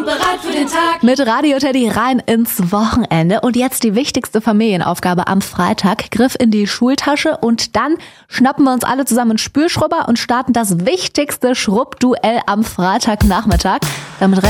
und bereit für den Tag. Mit Radio Teddy rein ins Wochenende. Und jetzt die wichtigste Familienaufgabe am Freitag. Griff in die Schultasche und dann schnappen wir uns alle zusammen einen Spülschrubber und starten das wichtigste Schrubbduell am Freitagnachmittag. Damit